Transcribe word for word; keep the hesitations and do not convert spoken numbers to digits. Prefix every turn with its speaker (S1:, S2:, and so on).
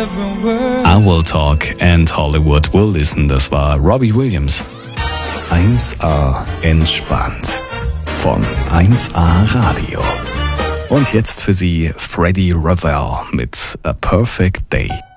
S1: I Will Talk and Hollywood Will Listen. Das war Robbie Williams. eins A entspannt von eins A Radio. Und jetzt für Sie Freddie Ravel mit A Perfect Day.